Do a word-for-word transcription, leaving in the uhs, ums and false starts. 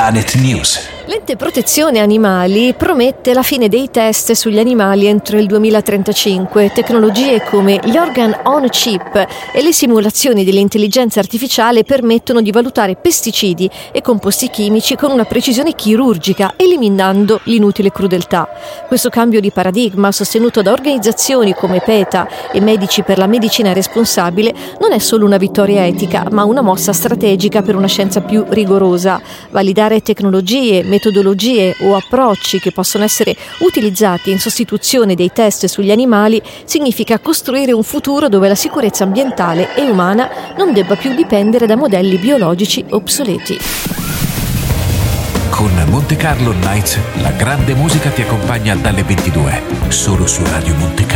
Planet News. L'ente protezione animali promette la fine dei test sugli animali entro il duemilatrentacinque. Tecnologie come gli organ on chip e le simulazioni dell'intelligenza artificiale permettono di valutare pesticidi e composti chimici con una precisione chirurgica, eliminando l'inutile crudeltà. Questo cambio di paradigma, sostenuto da organizzazioni come PETA e Medici per la medicina responsabile, non è solo una vittoria etica, ma una mossa strategica per una scienza più rigorosa. Validare tecnologie, metodologie o approcci che possono essere utilizzati in sostituzione dei test sugli animali significa costruire un futuro dove la sicurezza ambientale e umana non debba più dipendere da modelli biologici obsoleti. Con Monte Carlo Nights, la grande musica ti accompagna dalle ventidue, solo su Radio Monte Carlo.